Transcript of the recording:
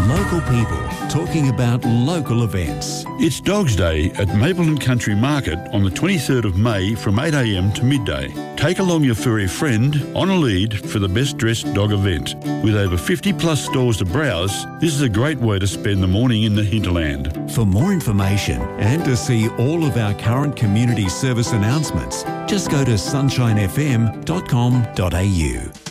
Local people talking about local events. It's Dogs Day at Mapleton Country Market on the 23rd of May from 8 a.m. to midday. Take along your furry friend on a lead for the best dressed dog event. With over 50 plus stalls to browse, this is a great way to spend the morning in the hinterland. For more information and to see all of our current community service announcements, just go to sunshinefm.com.au.